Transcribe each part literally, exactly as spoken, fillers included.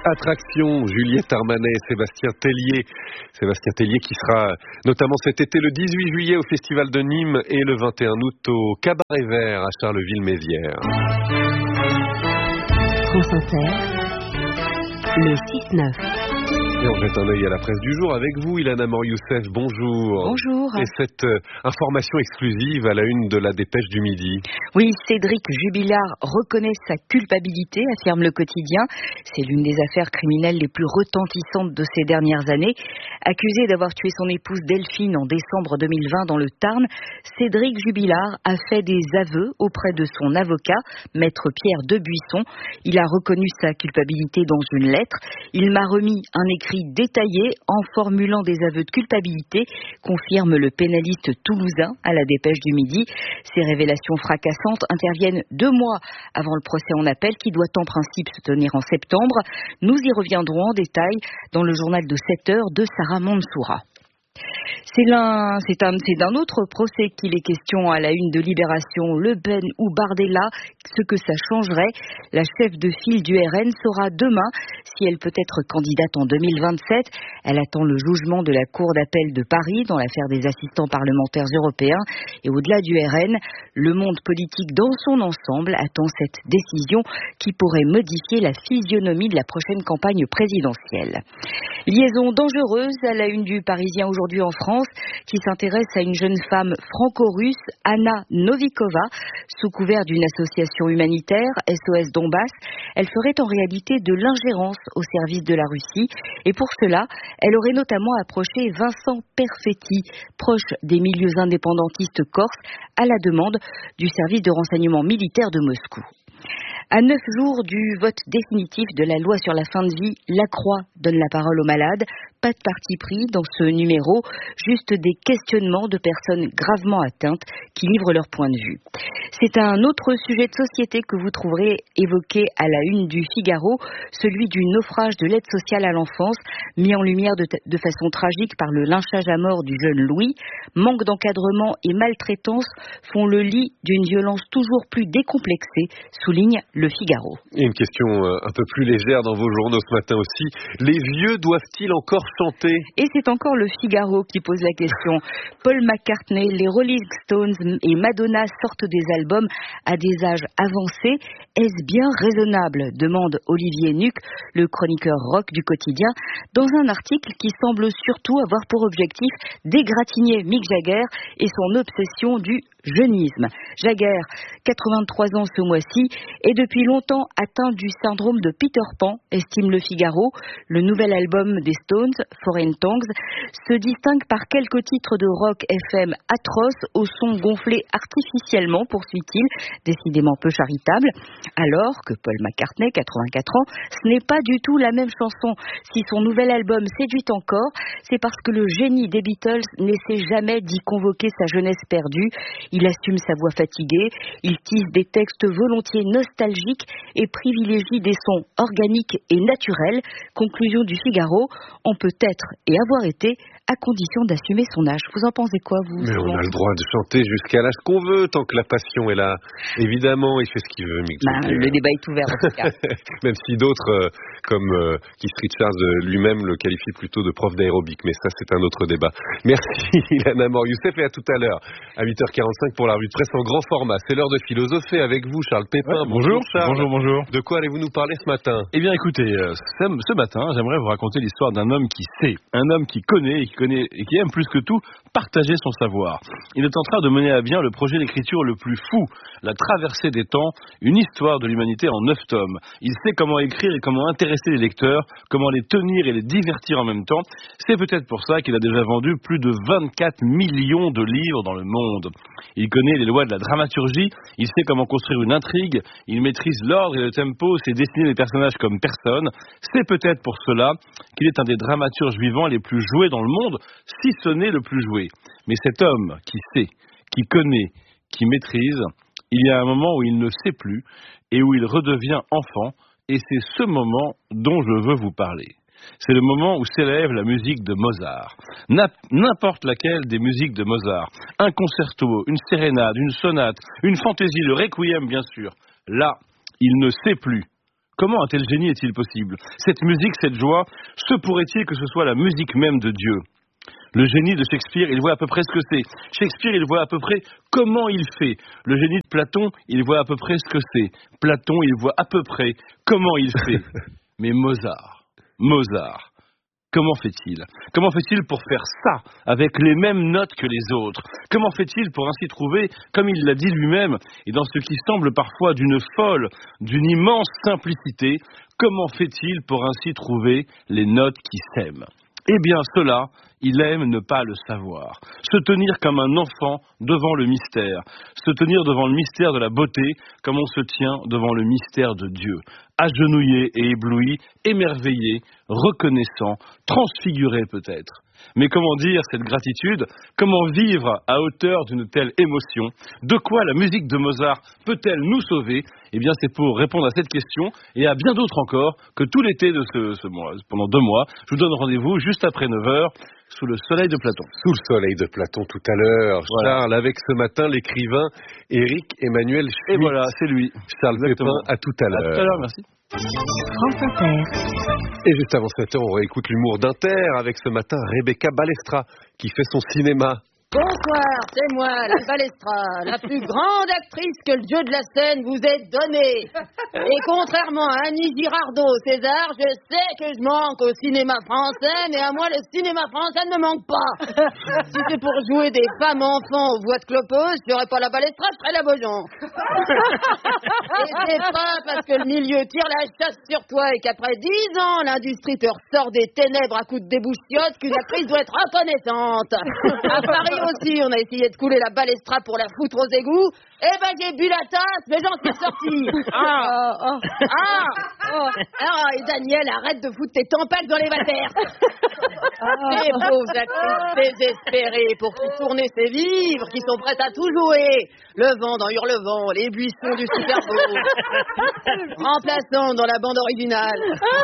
Attraction, Juliette Armanet et Sébastien Tellier. Sébastien Tellier qui sera notamment cet été le dix-huit juillet au Festival de Nîmes et le vingt et un août au Cabaret Vert à Charleville-Mézières. France Inter, le six neuf. Et on jette un œil à la presse du jour avec vous, Ilana Mor-Youssef, bonjour. Bonjour. Et cette euh, information exclusive à la une de la Dépêche du Midi. Oui, Cédric Jubilard reconnaît sa culpabilité, affirme le quotidien. C'est l'une des affaires criminelles les plus retentissantes de ces dernières années. Accusé d'avoir tué son épouse Delphine en décembre deux mille vingt dans le Tarn, Cédric Jubilard a fait des aveux auprès de son avocat, maître Pierre Debuisson. Il a reconnu sa culpabilité dans une lettre. Il m'a remis un écrit détaillé en formulant des aveux de culpabilité, confirme le pénaliste toulousain à la Dépêche du Midi. Ces révélations fracassantes interviennent deux mois avant le procès en appel qui doit en principe se tenir en septembre. Nous y reviendrons en détail dans le journal de sept heures de Sarah Mansoura. C'est, l'un, c'est, un, c'est d'un autre procès qu'il est question à la une de Libération. Le Pen ou Bardella, ce que ça changerait. La chef de file du R N saura demain si elle peut être candidate en deux mille vingt-sept. Elle attend le jugement de la Cour d'appel de Paris dans l'affaire des assistants parlementaires européens. Et au-delà du R N, le monde politique dans son ensemble attend cette décision qui pourrait modifier la physionomie de la prochaine campagne présidentielle. Liaison dangereuse à la une du Parisien aujourd'hui en France, qui s'intéresse à une jeune femme franco-russe, Anna Novikova, sous couvert d'une association humanitaire, S O S Donbass. Elle ferait en réalité de l'ingérence au service de la Russie. Et pour cela, elle aurait notamment approché Vincent Perfetti, proche des milieux indépendantistes corses, à la demande du service de renseignement militaire de Moscou. À neuf jours du vote définitif de la loi sur la fin de vie, la Croix donne la parole aux malades. Pas de parti pris dans ce numéro, juste des questionnements de personnes gravement atteintes qui livrent leur point de vue. C'est un autre sujet de société que vous trouverez évoqué à la une du Figaro, celui du naufrage de l'aide sociale à l'enfance, mis en lumière de, t- de façon tragique par le lynchage à mort du jeune Louis. Manque d'encadrement et maltraitance font le lit d'une violence toujours plus décomplexée, souligne le Figaro. Et une question euh, un peu plus légère dans vos journaux ce matin aussi. Les vieux doivent-ils encore chanter ? Et c'est encore le Figaro qui pose la question. Paul McCartney, les Rolling Stones et Madonna sortent des albums à des âges avancés. Est-ce bien raisonnable ? Demande Olivier Nuc, le chroniqueur rock du quotidien, dans un article qui semble surtout avoir pour objectif d'égratigner Mick Jagger et son obsession du jeunisme. Jagger, quatre-vingt-trois ans ce mois-ci, est depuis longtemps atteint du syndrome de Peter Pan, estime le Figaro. Le nouvel album des Stones, Foreign Tongues, se distingue par quelques titres de rock F M atroces au son gonflé artificiellement, poursuit-il, décidément peu charitable, alors que Paul McCartney, quatre-vingt-quatre ans, ce n'est pas du tout la même chanson. Si son nouvel album séduit encore, c'est parce que le génie des Beatles n'essaie jamais d'y convoquer sa jeunesse perdue. Il assume sa voix fatiguée, il tisse des textes volontiers nostalgiques et privilégie des sons organiques et naturels. Conclusion du Figaro, on peut être et avoir été à condition d'assumer son âge. Vous en pensez quoi, vous ? Mais on a le droit de chanter jusqu'à l'âge qu'on veut, tant que la passion est là. Évidemment, il fait ce qu'il veut, Mick Jagger. Ben, le débat est ouvert, en tout cas. Même si d'autres, euh, comme euh, Keith Richards euh, lui-même, le qualifient plutôt de prof d'aérobic. Mais ça, c'est un autre débat. Merci, Ilana Mor-Youssef, et à tout à l'heure, à huit heures quarante-cinq pour la revue de presse en grand format. C'est l'heure de philosopher avec vous, Charles Pépin. Ouais, bonjour, Charles. bonjour, bonjour. De quoi allez-vous nous parler ce matin ? Eh bien, écoutez, euh, ce, ce matin, j'aimerais vous raconter l'histoire d'un homme qui sait, un homme qui connaît et qui connaît et qui aime plus que tout partager son savoir. Il est en train de mener à bien le projet d'écriture le plus fou, la traversée des temps, une histoire de l'humanité en neuf tomes. Il sait comment écrire et comment intéresser les lecteurs, comment les tenir et les divertir en même temps. C'est peut-être pour ça qu'il a déjà vendu plus de vingt-quatre millions de livres dans le monde. Il connaît les lois de la dramaturgie, il sait comment construire une intrigue, il maîtrise l'ordre et le tempo, sait dessiner les personnages comme personne. C'est peut-être pour cela qu'il est un des dramaturges vivants les plus joués dans le monde, si ce n'est le plus joué. Mais cet homme qui sait, qui connaît, qui maîtrise, il y a un moment où il ne sait plus et où il redevient enfant, et c'est ce moment dont je veux vous parler. C'est le moment où s'élève la musique de Mozart. N'importe laquelle des musiques de Mozart. Un concerto, une sérénade, une sonate, une fantaisie, le requiem bien sûr. Là, il ne sait plus. Comment un tel génie est-il possible? Cette musique, cette joie, se pourrait-il que ce soit la musique même de Dieu? Le génie de Shakespeare, il voit à peu près ce que c'est. Shakespeare, il voit à peu près comment il fait. Le génie de Platon, il voit à peu près ce que c'est. Platon, il voit à peu près comment il fait. Mais Mozart, Mozart, comment fait-il? Comment fait-il pour faire ça, avec les mêmes notes que les autres? Comment fait-il pour ainsi trouver, comme il l'a dit lui-même, et dans ce qui semble parfois d'une folle, d'une immense simplicité, comment fait-il pour ainsi trouver les notes qui s'aiment? Eh bien, cela, il aime ne pas le savoir. Se tenir comme un enfant devant le mystère. Se tenir devant le mystère de la beauté, comme on se tient devant le mystère de Dieu. Agenouillé et ébloui, émerveillé, reconnaissant, transfiguré peut-être. Mais comment dire cette gratitude? Comment vivre à hauteur d'une telle émotion? De quoi la musique de Mozart peut-elle nous sauver? Eh bien, c'est pour répondre à cette question et à bien d'autres encore que tout l'été de ce, ce mois, pendant deux mois, je vous donne rendez-vous juste après neuf heures sous le soleil de Platon. Sous le soleil de Platon tout à l'heure. Voilà. Charles, avec ce matin l'écrivain Éric Emmanuel Schmitt. Et voilà, c'est lui. Charles Pépin, à tout à l'heure. À tout à l'heure, merci. France Inter. Et juste avant sept heures, on réécoute l'humour d'Inter avec ce matin Rebecca Balestra qui fait son cinéma. Bonsoir, c'est moi, la Balestra, la plus grande actrice que le dieu de la scène vous ait donnée. Et contrairement à Annie Girardot, César, je sais que je manque au cinéma français, mais à moi, le cinéma français ne me manque pas. Si c'est pour jouer des femmes enfants aux voix de clopose, je serais pas la Balestra, je serais la Beaujon. Et c'est pas parce que le milieu tire la chasse sur toi et qu'après dix ans, l'industrie te ressort des ténèbres à coups de débouchiottes qu'une actrice doit être reconnaissante. À Paris aussi, on a essayé de couler la Balestra pour la foutre aux égouts. Eh ben, j'ai bu la tasse, mais j'en suis sorti. Ah, oh, oh. ah, oh. ah, et Daniel, arrête de foutre tes tempêtes dans les vatères. Les pauvres actrices désespérées pour qui tourner ses vivres, qui sont prêtes à tout jouer. Le vent dans Hurlevent, les buissons du Super Bowl. Remplaçant dans la bande originale.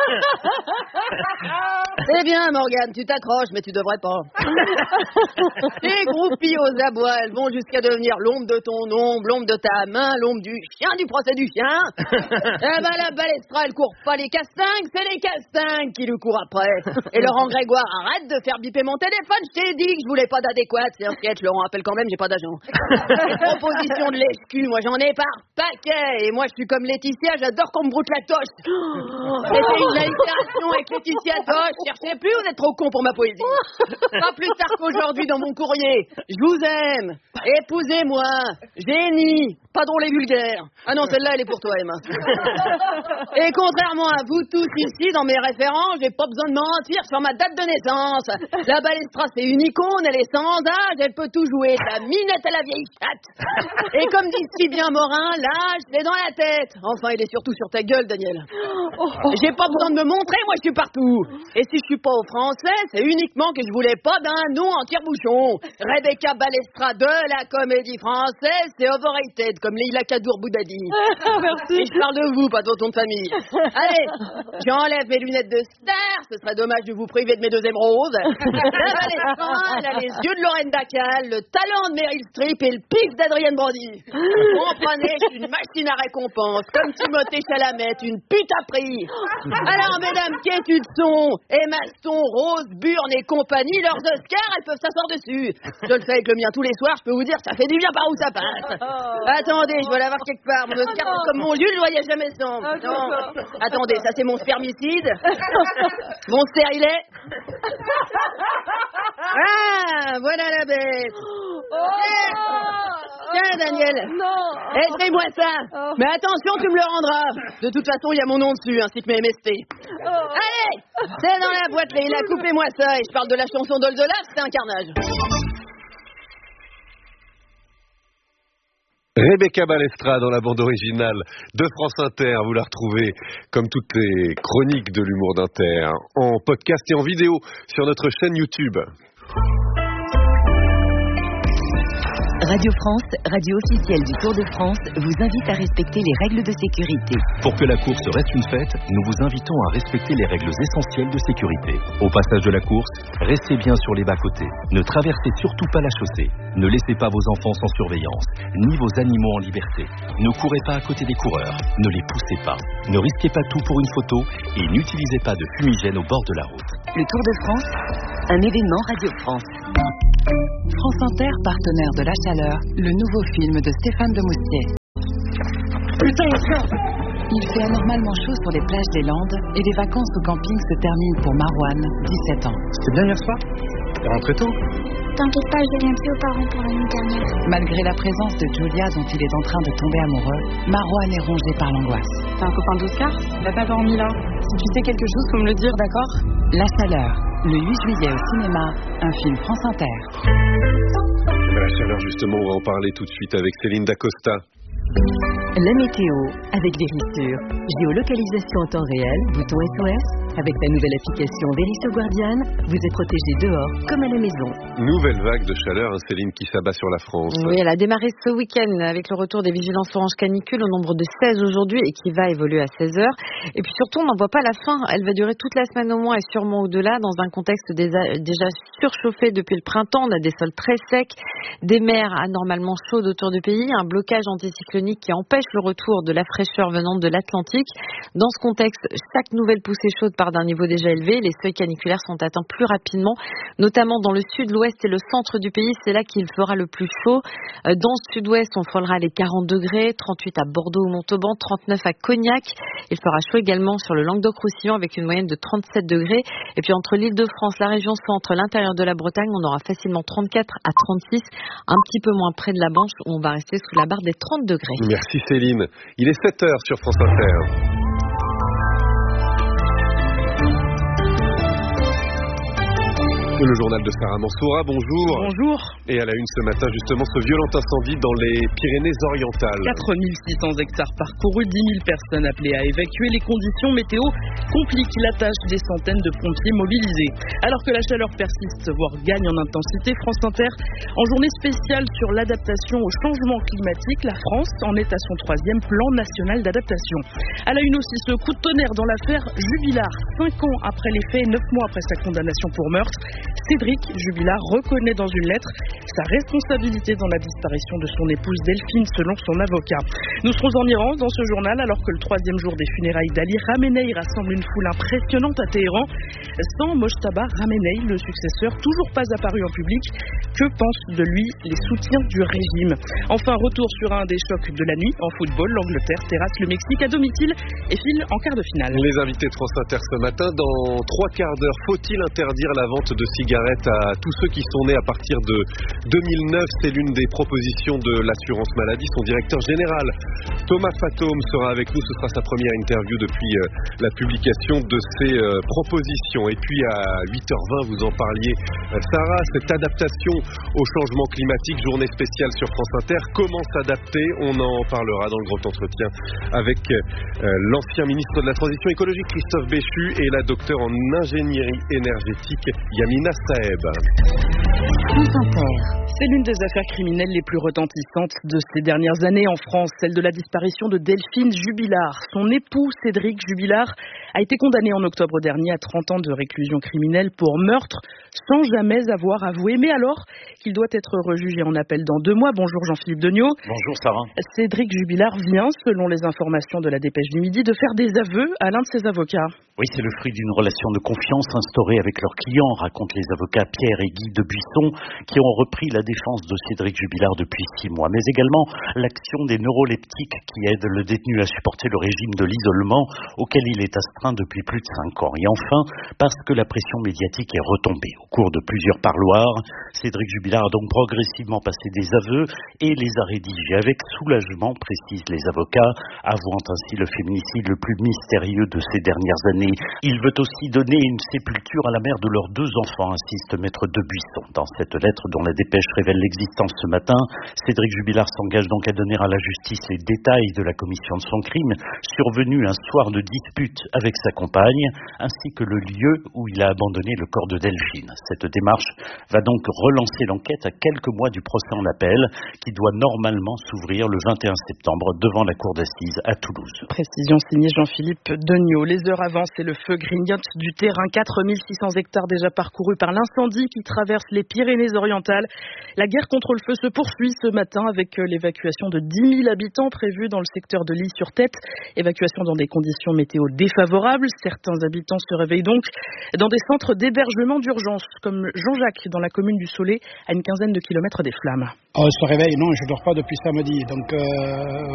C'est bien, Morgane, tu t'accroches, mais tu devrais pas. Les groupies aux abois, elles vont jusqu'à devenir l'ombre de ton ombre, l'ombre de ta main, l'ombre du chien du procès du chien. Eh ben, la Balestra, elle court pas les castingues, c'est les castingues qui lui courent après. Et Laurent Grégoire, arrête de faire biper mon téléphone, je t'ai dit que je voulais pas d'adéquate. C'est un sketch, Laurent appelle quand même, j'ai pas d'agent. Les propositions de l'escu, moi j'en ai par paquet. Et moi je suis comme Laetitia, j'adore qu'on me broute la toche. C'était une allitération avec Laetitia Toche. Cherchez plus, vous êtes trop con pour ma poésie. Pas plus tard qu'aujourd'hui dans mon courrier. Je vous aime. Épousez-moi. Génie. Pas drôle et vulgaire. Ah non, celle-là, elle est pour toi, Emma. Et contrairement à vous tous ici, dans mes références, j'ai pas besoin de mentir sur ma date de naissance. La Balestra, c'est une icône, elle est sans âge, elle peut tout jouer, la minette à la vieille chatte. Et comme dit si bien Morin, l'âge, c'est dans la tête. Enfin, il est surtout sur ta gueule, Daniel. J'ai pas besoin de me montrer, moi, je suis partout. Et si je suis pas au français, c'est uniquement que je voulais pas d'un nom en tire-bouchon. Rebecca Balestra de la comédie française, c'est overrated, comme Leila Kadour Boudadi. Merci. Et je parle de vous, pas de ton de famille. Allez, j'enlève mes lunettes de star, ce serait dommage de vous priver de mes deux émeraudes. La Balestra, elle a les yeux de Lorraine Dacal, le talent de Meryl Streep et le pif d'Adrienne Brody. Comprenez, je suis une machine à récompense, comme Timothée Chalamet, une pute à prix. Alors, mesdames qui études son, Emma Stone, Rose, Byrne et compagnie, leurs Oscars, elles peuvent s'asseoir dessus. Je le fais avec le mien tous les soirs, je peux vous dire, ça fait du bien par où ça passe. Attendez, je vais l'avoir quelque part. Mon Oscar, comme mon Jules, le voyage jamais sans. Non. Attendez, ça c'est mon spermicide. Mon stérilet. Ah, voilà la bête. Tiens, Daniel. Non. Aide-moi ça. Oh. Mais attention, tu me le rendras. De toute façon, il y a mon nom dessus, ainsi que mes M S T. Oh. Allez, c'est dans la boîte, Leïla. Coupez-moi ça. Et je parle de la chanson d'Oldelaf, c'est un carnage. Rebecca Balestra dans la bande originale de France Inter. Vous la retrouvez, comme toutes les chroniques de l'humour d'Inter, en podcast et en vidéo sur notre chaîne YouTube. Radio France, radio officielle du Tour de France, vous invite à respecter les règles de sécurité. Pour que la course reste une fête, nous vous invitons à respecter les règles essentielles de sécurité. Au passage de la course, restez bien sur les bas-côtés. Ne traversez surtout pas la chaussée. Ne laissez pas vos enfants sans surveillance, ni vos animaux en liberté. Ne courez pas à côté des coureurs. Ne les poussez pas. Ne risquez pas tout pour une photo et n'utilisez pas de fumigène au bord de la route. Le Tour de France, un événement Radio France. France Inter, partenaire de La Chaleur, le nouveau film de Stéphane Demoustier. Putain, Il fait anormalement chaud sur les plages des Landes et les vacances au camping se terminent pour Marwan, dix-sept ans. C'était bien hier soir? T'es rentré tôt? T'inquiète pas, je deviens plus aux parents pour la nuit dernière. Malgré la présence de Julia dont il est en train de tomber amoureux, Marwan est rongé par l'angoisse. T'es un copain d'Oscar? Il a pas dormi là. Si tu sais quelque chose, faut me le dire, d'accord? La Chaleur, le huit juillet au cinéma, un film France Inter. La Chaleur, justement, on va en parler tout de suite avec Céline Dacosta. La météo, avec Vérissure. Géolocalisation en temps réel, bouton S O S. Avec la nouvelle application Vérisso Guardian, vous êtes protégé dehors comme à la maison. Nouvelle vague de chaleur, hein, Céline, qui s'abat sur la France. Oui, elle a démarré ce week-end avec le retour des vigilances orange canicule au nombre de seize aujourd'hui et qui va évoluer à seize heures. Et puis surtout, on n'en voit pas la fin. Elle va durer toute la semaine au moins et sûrement au-delà dans un contexte déjà, déjà surchauffé depuis le printemps. On a des sols très secs, des mers anormalement chaudes autour du pays, un blocage anticyclonique qui empêche le retour de la fraîcheur venant de l'Atlantique. Dans ce contexte, chaque nouvelle poussée chaude part d'un niveau déjà élevé. Les seuils caniculaires sont atteints plus rapidement, notamment dans le sud, l'ouest et le centre du pays. C'est là qu'il fera le plus chaud. Dans le sud-ouest, on frôlera les quarante degrés, trente-huit à Bordeaux ou Montauban, trente-neuf à Cognac. Il fera chaud également sur le Languedoc-Roussillon avec une moyenne de trente-sept degrés. Et puis entre l'Île-de-France, la région centre, l'intérieur de la Bretagne, on aura facilement trente-quatre à trente-six, un petit peu moins près de la Manche où on va rester sous la barre des trente degrés. Merci Céline. Il est sept heures sur France Inter. Le journal de Sarah Mansoura, bonjour. Bonjour. Et à la une ce matin, justement, ce violent incendie dans les Pyrénées-Orientales. quatre mille six cents hectares parcourus, dix mille personnes appelées à évacuer. Les conditions météo compliquent la tâche des centaines de pompiers mobilisés. Alors que la chaleur persiste, voire gagne en intensité, France Inter, en journée spéciale sur l'adaptation au changement climatique, la France en est à son troisième plan national d'adaptation. À la une aussi, ce coup de tonnerre dans l'affaire Jubilard. Cinq ans après les faits, neuf mois après sa condamnation pour meurtre, Cédric Jubilard reconnaît dans une lettre sa responsabilité dans la disparition de son épouse Delphine selon son avocat. Nous serons en Iran dans ce journal alors que le troisième jour des funérailles d'Ali Khamenei rassemble une foule impressionnante à Téhéran. Sans Mojtaba Khamenei, le successeur, toujours pas apparu en public. Que pensent de lui les soutiens du régime? Enfin, retour sur un des chocs de la nuit en football. L'Angleterre terrasse le Mexique à domicile et file en quart de finale. Les invités de France Inter ce matin, dans trois quarts d'heure, faut-il interdire la vente de cigarettes à tous ceux qui sont nés à partir de deux mille neuf? C'est l'une des propositions de l'assurance maladie. Son directeur général, Thomas Fatome, sera avec nous. Ce sera sa première interview depuis euh, la publication de ces euh, propositions. Et puis à huit heures vingt, vous en parliez, euh, Sarah, cette adaptation au changement climatique, journée spéciale sur France Inter. Comment s'adapter? On en parlera dans le grand entretien avec euh, l'ancien ministre de la Transition écologique, Christophe Béchu, et la docteure en ingénierie énergétique, Yamina Saeb. France Inter. C'est l'une des affaires criminelles les plus retentissantes de ces dernières années en France, celle de la disparition de Delphine Jubilard. Son époux, Cédric Jubilard, a été condamné en octobre dernier à trente ans de réclusion criminelle pour meurtre, sans jamais avoir avoué. Mais alors qu'il doit être rejugé en appel dans deux mois. Bonjour Jean-Philippe Degnaud. Bonjour Sarah. Cédric Jubilard vient, selon les informations de la Dépêche du Midi, de faire des aveux à l'un de ses avocats. Oui, c'est le fruit d'une relation de confiance instaurée avec leurs clients, racontent les avocats Pierre et Guy de Buisson, qui ont repris la défense de Cédric Jubilard depuis six mois, mais également l'action des neuroleptiques qui aident le détenu à supporter le régime de l'isolement auquel il est astreint depuis plus de cinq ans. Et enfin, parce que la pression médiatique est retombée. Au cours de plusieurs parloirs, Cédric Jubilard a donc progressivement passé des aveux et les a rédigés avec soulagement, précisent les avouants, avouant ainsi le féminicide le plus mystérieux de ces dernières années. Saint-Denis. Il veut aussi donner une sépulture à la mère de leurs deux enfants, insiste Maître Debuisson. Dans cette lettre dont la dépêche révèle l'existence ce matin, Cédric Jubilard s'engage donc à donner à la justice les détails de la commission de son crime, survenu un soir de dispute avec sa compagne, ainsi que le lieu où il a abandonné le corps de Delphine. Cette démarche va donc relancer l'enquête à quelques mois du procès en appel, qui doit normalement s'ouvrir le vingt et un septembre devant la cour d'assises à Toulouse. Précision signée Jean-Philippe Degnaud. Les heures avancent et le feu grignote du terrain. quatre mille six cents hectares déjà parcourus par l'incendie qui traverse les Pyrénées-Orientales. La guerre contre le feu se poursuit ce matin avec l'évacuation de dix mille habitants prévue dans le secteur de l'Ille-sur-Tête. Évacuation dans des conditions météo défavorables. Certains habitants se réveillent donc dans des centres d'hébergement d'urgence, comme Jean-Jacques dans la commune du Soleil, à une quinzaine de kilomètres des flammes. Oh, je se réveille, non, je dors pas depuis samedi, donc... Euh...